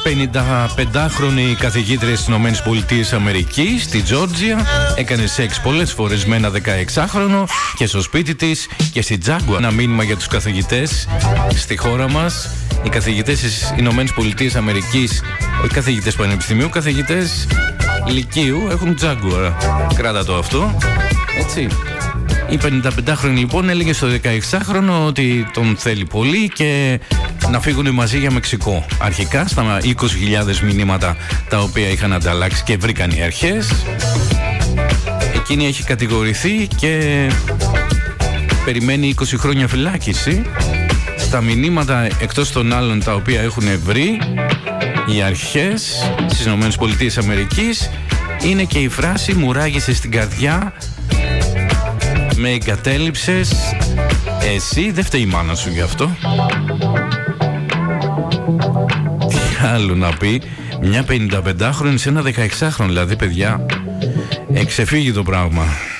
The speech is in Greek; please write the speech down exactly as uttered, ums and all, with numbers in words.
πενηνταπεντάχρονη καθηγήτρια στις Ηνωμένες Πολιτείες Αμερικής, στη Τζόρτζια, έκανε σεξ πολλές φορές με ένα δεκαεξάχρονο και στο σπίτι της και στη Τζάγκουα. Ένα μήνυμα για τους καθηγητές στη χώρα μας. Οι καθηγητές στις Ηνωμένες Πολιτείες Αμερικής, όχι καθηγητές πανεπιστημίου, καθηγητές λυκείου έχουν Τζάγκουα. Κράτα το αυτό, έτσι. Η πενηνταπεντάχρονη λοιπόν έλεγε στο δεκαεξάχρονο ότι τον θέλει πολύ και να φύγουν μαζί για Μεξικό. Αρχικά στα είκοσι χιλιάδες μηνύματα τα οποία είχαν ανταλλάξει και βρήκαν οι αρχές. Εκείνη έχει κατηγορηθεί και περιμένει είκοσι χρόνια φυλάκιση. Στα μηνύματα εκτός των άλλων τα οποία έχουν βρει οι αρχές στις ΗΠΑ είναι και η φράση «Μου ράγισε στην καρδιά, με εγκατέλειψες, εσύ δεν φταίει η μάνα σου γι' αυτό». Τι άλλο να πει, μια πενηνταπεντάχρονη σε ένα δεκαεξάχρονο, δηλαδή παιδιά, εξεφύγει το πράγμα.